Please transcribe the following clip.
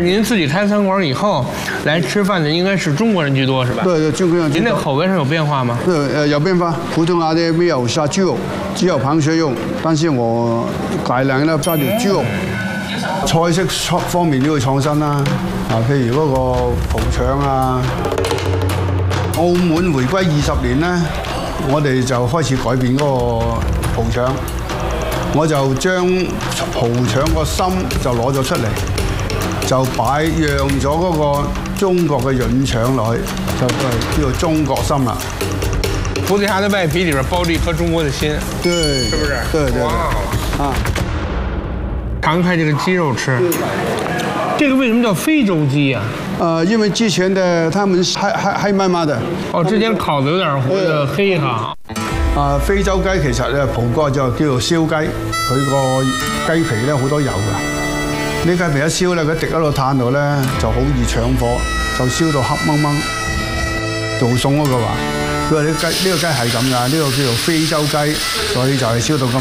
您自己开餐馆以后来吃饭的应该是中国人居多，是吧？ 对，中国人居多。 您的口味上有变化吗？ 有变化。普通话的没有杀猪肉，只有螃蟹肉，但是我改良咧加條豬肉。菜式方面都要創新啦，譬如嗰個蠔腸啊。澳門回歸20年咧，我哋就開始改變嗰個蠔腸。 我就將蠔腸個心就攞咗出嚟，就讓咗嗰個中國嘅潤腸落去，就叫做中國心啦。 葡萄牙的外皮里邊包着一顆中國的心， 對， 是不是？ 對對。 哇啊， 嘗開這個雞肉吃，這個為什麼叫非洲雞呀？ 因為之前的他們黑麻麻的。 哦，之前烤得有點黑哈。 非洲雞其實咧，葡國就叫做燒雞，佢個雞皮咧好多油㗎。呢雞皮一燒咧，佢滴喺個炭度咧就好易搶火，就燒到黑掹掹。做餸嗰個話，佢話呢個雞係咁㗎，呢個叫做非洲雞，所以就係燒到咁